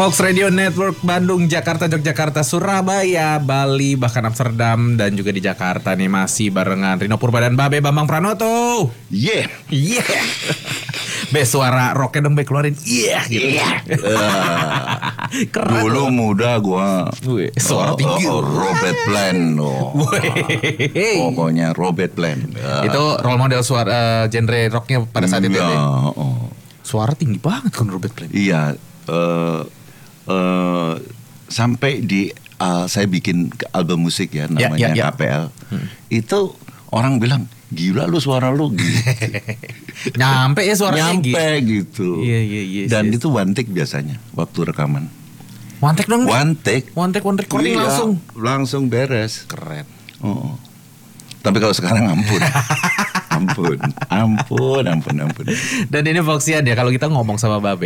Fox Radio Network Bandung, Jakarta, Yogyakarta, Surabaya, Bali, bahkan Amsterdam dan juga di Jakarta nih masih barengan Rino Purba dan Babe Bambang Pranoto. Yeah. Be suara rocknya dong be keluarin. Gitu. Keren. Dulu muda gua. Wih, suara tinggi. Robert Plant. Pokoknya Robert Plant. Itu role model suara genre rocknya pada saat itu ya. Suara tinggi banget kan Robert Plant. Iya. Sampai di saya bikin album musik ya namanya KPL. Itu orang bilang gila lu suara lu gitu. Nyampe ya suaranya gitu. Iya. Dan itu one take biasanya waktu rekaman. One take dong. One take Recording langsung beres. Keren. Tapi kalau sekarang ampun. ampun. Dan ini Foxian ya, kalau kita ngomong sama Babe